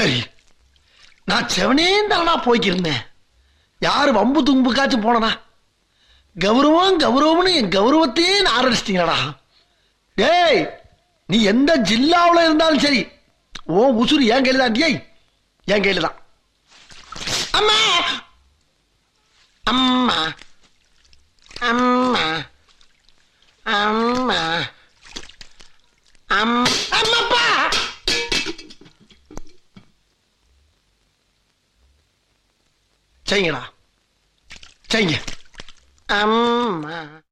சரி, நான் செவனே தானா போய்க்கிருந்தேன். யாரு வம்பு தும்புக்காச்சும் போனனா? கௌரவம் கௌரவம்னு என் கௌரவத்தையே ஆரம்பிச்சிட்டீங்களா? டேய், நீ எந்த ஜில்லாவில் இருந்தாலும் சரி, ஓ உசுறு என் கையில தான். டேய், என் கையில தான். அம்மா அம்மா அம்மா அம்மா அம்மாப்பா. செய்யுங்கடா, செய்யுங்க. அம்மா.